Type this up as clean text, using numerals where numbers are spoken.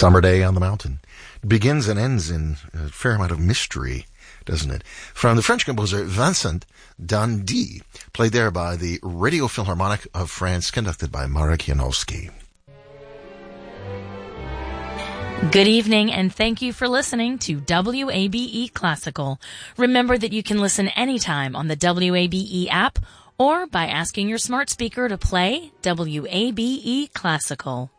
Summer Day on the Mountain. It begins and ends in a fair amount of mystery, doesn't it? From the French composer Vincent d'Indy, played there by the Radio Philharmonic of France, conducted by Marek Janowski. Good evening, and thank you for listening to WABE Classical. Remember that you can listen anytime on the WABE app or by asking your smart speaker to play WABE Classical.